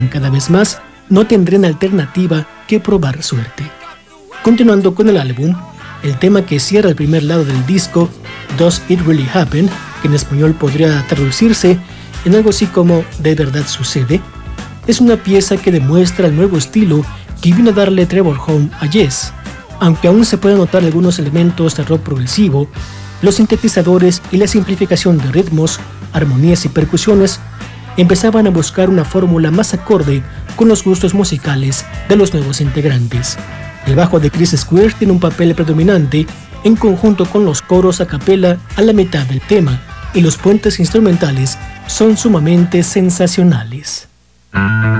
Cada vez más, no tendrán alternativa que probar suerte. Continuando con el álbum, el tema que cierra el primer lado del disco, Does It Really Happen?, que en español podría traducirse en algo así como ¿De verdad sucede?, es una pieza que demuestra el nuevo estilo que vino a darle Trevor Horn a Yes. Aunque aún se pueden notar algunos elementos de rock progresivo, los sintetizadores y la simplificación de ritmos, armonías y percusiones empezaban a buscar una fórmula más acorde con los gustos musicales de los nuevos integrantes. El bajo de Chris Squire tiene un papel predominante en conjunto con los coros a capela a la mitad del tema, y los puentes instrumentales son sumamente sensacionales.